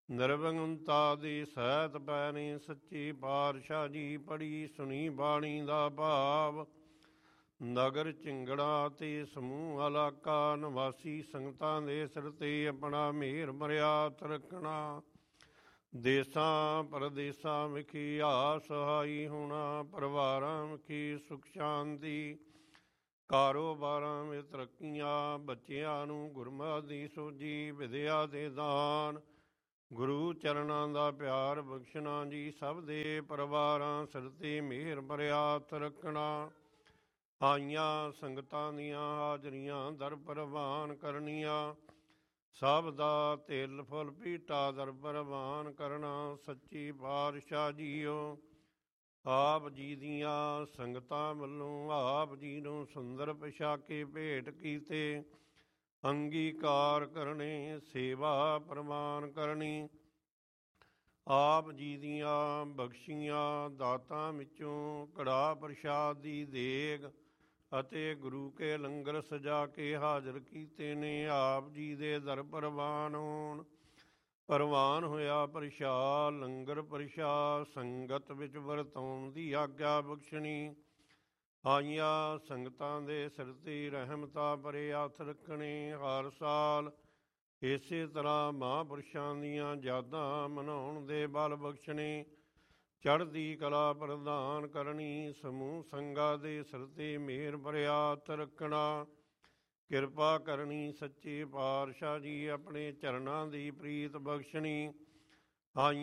ਨਿਰਵਿਘਨਤਾ ਦੀ ਸਹਿਤ ਪੈਣੀ। ਸੱਚੀ ਪਾਤਸ਼ਾਹ ਜੀ ਪੜੀ ਸੁਣੀ ਬਾਣੀ ਦਾ ਭਾਵ। ਨਗਰ ਝਿੰਗੜਾ ਤੇ ਸਮੂਹ ਇਲਾਕਾ ਨਿਵਾਸੀ ਸੰਗਤਾਂ ਦੇ ਸਿਰ ਤੇ ਆਪਣਾ ਮਿਹਰ ਮਰਿਆਤ ਰੱਖਣਾ। ਦੇਸਾਂ ਪਰਦੇਸਾਂ ਵਿਖੇ ਆ ਸਹਾਈ ਹੋਣਾ। ਪਰਿਵਾਰਾਂ ਵਿਖੇ ਸੁਖ ਸ਼ਾਂਤੀ, ਕਾਰੋਬਾਰਾਂ ਵਿੱਚ ਤਰੱਕੀਆਂ। ਬੱਚਿਆਂ ਨੂੰ ਗੁਰਮਤਿ ਦੀ ਸੋਝੀ, ਵਿਦਿਆ ਦੇ ਦਾਨ, ਗੁਰੂ ਚਰਨਾਂ ਦਾ ਪਿਆਰ ਬਖਸ਼ਣਾ ਜੀ। ਸਭ ਦੇ ਪਰਿਵਾਰਾਂ ਸਿਰ ਤੇ ਮਿਹਰ ਬਰਿਆਤ ਰੱਖਣਾ। ਆਈਆਂ ਸੰਗਤਾਂ ਦੀਆਂ ਹਾਜ਼ਰੀਆਂ ਦਰ ਪ੍ਰਵਾਨ ਕਰਨੀਆਂ। ਸਭ ਦਾ ਤਿਲ ਫੁੱਲ ਭੀਟਾ ਦਰ ਪ੍ਰਵਾਨ ਕਰਨਾ। ਸੱਚੀ ਪਾਤਸ਼ਾਹ ਜੀਓ ਆਪ ਜੀ ਦੀਆਂ ਸੰਗਤਾਂ ਵੱਲੋਂ ਆਪ ਜੀ ਨੂੰ ਸੁੰਦਰ ਪੁਸ਼ਾਕੇ ਭੇਟ ਕੀਤੇ। ਅੰਗੀਕਾਰ ਕਰਨੇ, ਸੇਵਾ ਪ੍ਰਵਾਨ ਕਰਨੀ। ਆਪ ਜੀ ਦੀਆਂ ਬਖਸ਼ੀਆਂ ਦਾਤਾਂ ਵਿੱਚੋਂ ਕੜਾਹ ਪ੍ਰਸ਼ਾਦ ਦੀ ਦੇਗ ਅਤੇ ਗੁਰੂ ਕੇ ਲੰਗਰ ਸਜਾ ਕੇ ਹਾਜ਼ਰ ਕੀਤੇ ਨੇ। ਆਪ ਜੀ ਦੇ ਦਰ ਪ੍ਰਵਾਨ ਹੋਣ। ਪ੍ਰਵਾਨ ਹੋਇਆ ਪ੍ਰਸ਼ਾਦ, ਲੰਗਰ ਪ੍ਰਸ਼ਾਦ ਸੰਗਤ ਵਿੱਚ ਵਰਤਾਉਣ ਦੀ ਆਗਿਆ ਬਖਸ਼ਣੀ। ਆਈਆਂ ਸੰਗਤਾਂ ਦੇ ਸਿਰ ਤੇ ਰਹਿਮਤਾਂ ਭਰੇ ਹੱਥ ਰੱਖਣੇ। ਹਰ ਸਾਲ ਇਸੇ ਤਰ੍ਹਾਂ ਮਹਾਂਪੁਰਸ਼ਾਂ ਦੀਆਂ ਯਾਦਾਂ ਮਨਾਉਣ ਦੇ ਬਲ ਬਖਸ਼ਣੇ। ਚੜ੍ਹਦੀ ਕਲਾ ਪ੍ਰਦਾਨ ਕਰਨੀ। ਸਮੂਹ ਸੰਗਾਂ ਦੇ ਸਿਰ ਤੇ ਮਿਹਰ ਭਰਿਆ ਹੱਥ ਰੱਖਣਾ। ਕਿਰਪਾ ਕਰਨੀ। ਸੱਚੇ ਪਾਤਸ਼ਾਹ ਜੀ ਆਪਣੇ ਚਰਨਾਂ ਦੀ ਪ੍ਰੀਤ ਬਖਸ਼ਣੀ। ਆਈਆਂ